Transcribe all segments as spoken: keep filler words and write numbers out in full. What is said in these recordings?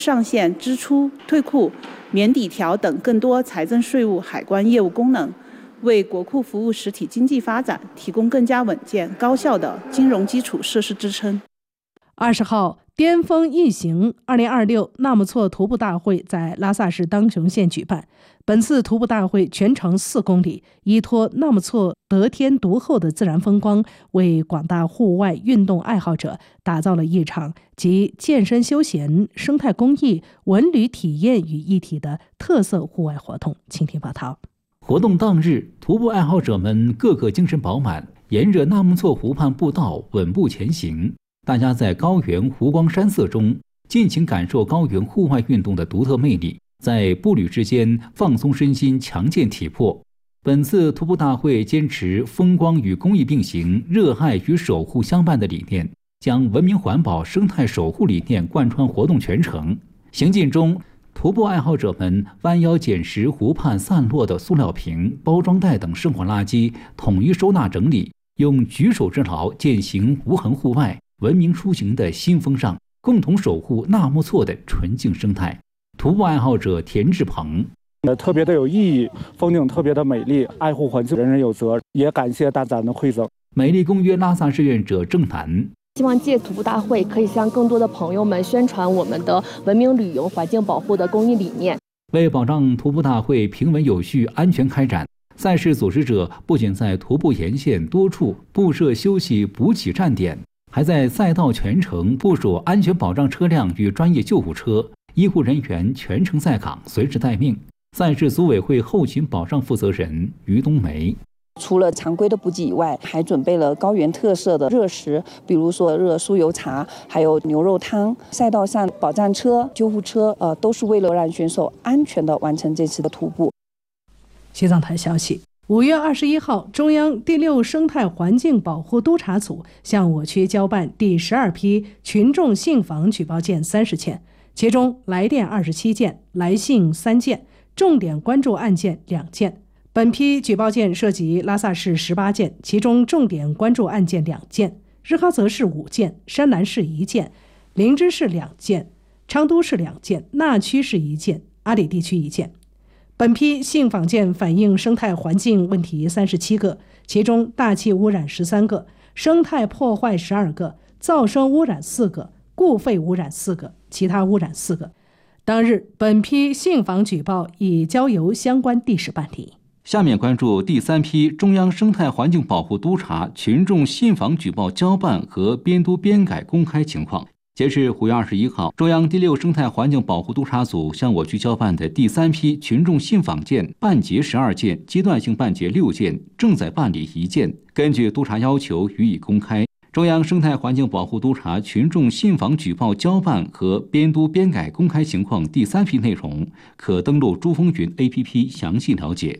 上线支出、退库、免抵条等更多财政、税务、海关业务功能，为国库服务实体经济发展提供更加稳健、高效的金融基础设施支撑。 二十号，巅峰一行二零二六纳木错徒步大会在拉萨市当雄县举办。本次徒步大会全程四公里，依托纳木错得天独厚的自然风光，为广大户外运动爱好者打造了一场集健身休闲、生态公益、文旅体验于一体的特色户外活动。请听报道。 活动当日，徒步爱好者们个个精神饱满，沿着纳木错湖畔步道稳步前行。大家在高原湖光山色中尽情感受高原户外运动的独特魅力，在步履之间放松身心，强健体魄。本次徒步大会坚持风光与公益并行、热爱与守护相伴的理念，将文明环保、生态守护理念贯穿活动全程。行进中，徒步爱好者们弯腰捡拾湖畔散落的塑料瓶、包装袋等生活垃圾，统一收纳整理，用举手之劳践行无痕户外、文明出行的新风尚，共同守护纳木错的纯净生态。徒步爱好者田志鹏， 特别的有意义，风景特别的美丽，爱护环境人人有责，也感谢大家的馈赠。 美丽公约拉萨志愿者郑楠， 希望借徒步大会可以向更多的朋友们宣传我们的文明旅游、环境保护的公益理念。 为保障徒步大会平稳有序、安全开展，赛事组织者不仅在徒步沿线多处布设休息补给站点，还在赛道全程部署安全保障车辆与专业救护车，医护人员全程在岗，随时待命。赛事组委会后勤保障负责人于冬梅， 除了常规的补给以外，还准备了高原特色的热食，比如说热酥油茶，还有牛肉汤。赛道上保障车、救护车，呃，都是为了让选手安全地完成这次的徒步。 西藏台消息。五月二十一号，中央第六生态环境保护督察组向我区交办第十二批群众信访举报件三十件，其中来电二十七件，来信三件，重点关注案件两件。本批举报件涉及拉萨市十八件，其中重点关注案件两件，日喀则市五件，山南市一件，林芝市两件，昌都市两件，纳区市一件，阿里地区一件。本批信访件反映生态环境问题三十七个，其中大气污染十三个，生态破坏十二个，噪声污染四个，固废污染四个，其他污染四个。当日，本批信访举报已交由相关地市办理。 下面关注第三批中央生态环境保护督察群众信访举报交办和编督编改公开情况。截至五月二十一号，中央第六生态环境保护督察组向我区交办的第三批群众信访件办结十二件，阶段性办结六件，正在办理一件。根据督察要求予以公开。中央生态环境保护督察群众信访举报交办和编督编改公开情况第三批内容，可登录珠风云 A P P 详细了解。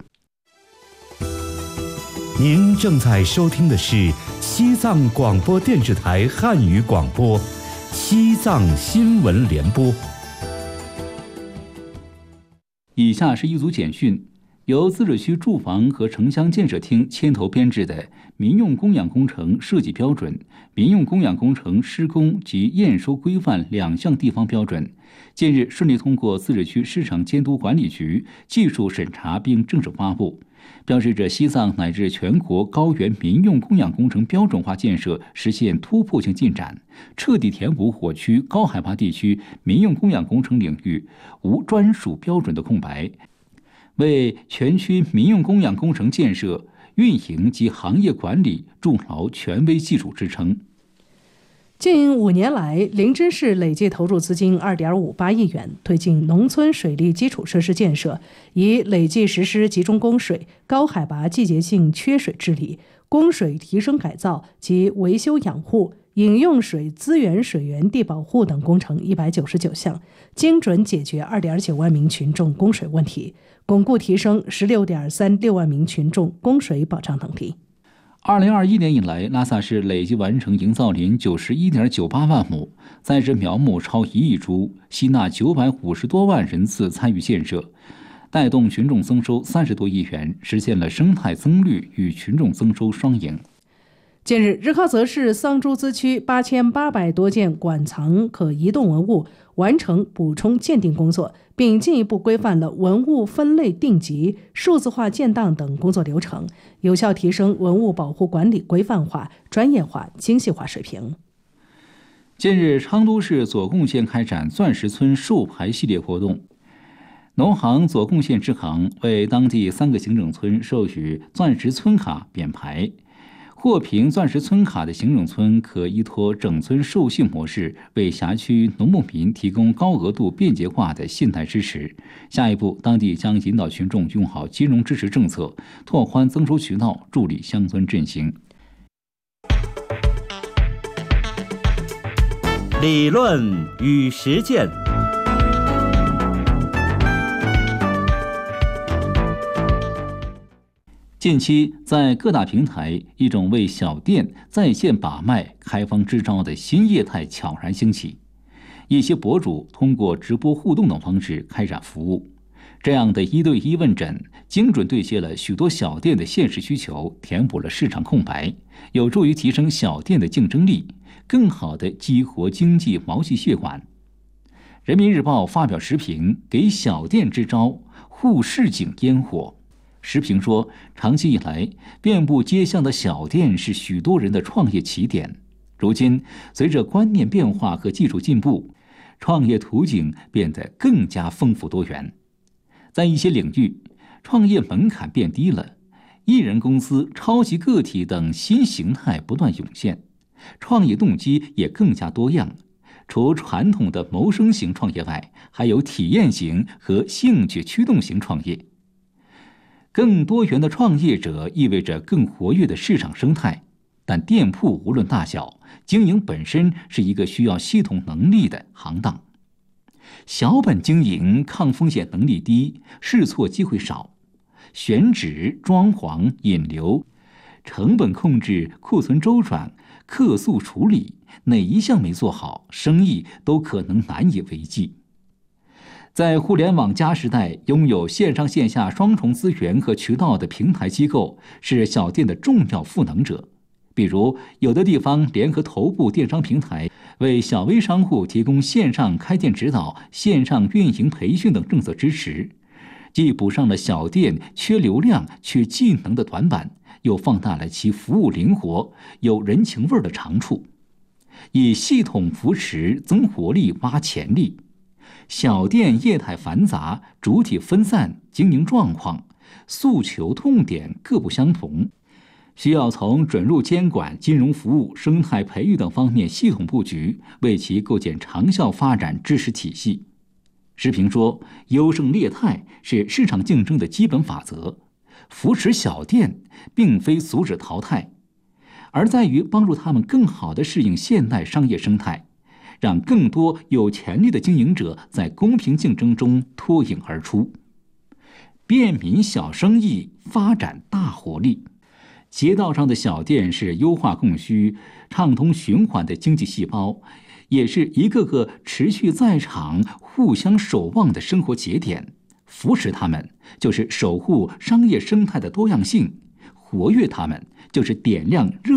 您正在收听的是西藏广播电视台汉语广播西藏新闻联播。 以下是一组简讯，由自治区住房和城乡建设厅牵头编制的民用供养工程设计标准、民用供养工程施工及验收规范两项地方标准，近日顺利通过自治区市场监督管理局技术审查并正式发布，标志着西藏乃至全国高原民用供养工程标准化建设实现突破性进展，彻底填补我区高海拔地区民用供养工程领域无专属标准的空白，为全区民用供养工程建设、运营及行业管理筑牢权威技术支撑。 近五年来，林芝市累计投入资金 二点五八亿元，推进农村水利基础设施建设，以累计实施集中供水、高海拔季节性缺水治理、供水提升改造及维修养护、饮用水资源水源地保护等工程一百九十九项，精准解决 二点九万名群众供水问题，巩固提升 十六点三六万名群众供水保障能力。 二零二一年以来，拉萨市累计完成营造林九十一点九八万亩，栽植苗木超一亿株，吸纳九百五十多万人次参与建设，带动群众增收三十多亿元，实现了生态增绿与群众增收双赢。 近日，日喀则市桑珠孜区八千八百多件馆藏可移动文物完成补充鉴定工作，并进一步规范了文物分类定级、数字化建档等工作流程，有效提升文物保护管理规范化、专业化、精细化水平。 近日，昌都市左贡县开展钻石村授牌系列活动。农行左贡县支行为当地三个行政村授予钻石村卡匾牌。获评钻石村卡的行政村可依托整村授信模式，为辖区农牧民提供高额度便捷化的信贷支持。下一步，当地将引导群众用好金融支持政策，拓宽增收渠道，助力乡村振兴。 理论与实践。 近期，在各大平台，一种为小店在线把脉、开方支招的新业态悄然兴起。一些博主通过直播互动等方式开展服务，这样的一对一问诊，精准对接了许多小店的现实需求，填补了市场空白，有助于提升小店的竞争力，更好地激活经济毛细血管。人民日报发表时评，给小店支招，护市井烟火。时评说，长期以来，遍布街巷的小店是许多人的创业起点。如今，随着观念变化和技术进步，创业途径变得更加丰富多元。在一些领域，创业门槛变低了，一人公司、超级个体等新形态不断涌现，创业动机也更加多样。除传统的谋生型创业外，还有体验型和兴趣驱动型创业。更多元的创业者意味着更活跃的市场生态，但店铺无论大小，经营本身是一个需要系统能力的行当。小本经营抗风险能力低，试错机会少，选址、装潢、引流、成本控制、库存周转、客诉处理，哪一项没做好，生意都可能难以为继。在互联网加时代，拥有线上线下双重资源和渠道的平台机构是小店的重要赋能者。比如，有的地方联合头部电商平台，为小微商户提供线上开店指导、线上运营培训等政策支持，既补上了小店缺流量、缺技能的短板，又放大了其服务灵活、有人情味的长处，以系统扶持增活力、挖潜力。小店业态繁杂，主体分散，经营状况、诉求痛点各不相同，需要从准入监管、金融服务、生态培育等方面系统布局，为其构建长效发展支持体系。时评说，优胜劣汰是市场竞争的基本法则，扶持小店并非阻止淘汰，而在于帮助他们更好地适应现代商业生态，让更多有潜力的经营者在公平竞争中脱颖而出。便民小生意发展大活力，街道上的小店是优化供需、畅通循环的经济细胞，也是一个个持续在场、互相守望的生活节点。扶持他们，就是守护商业生态的多样性；活跃他们，就是点亮热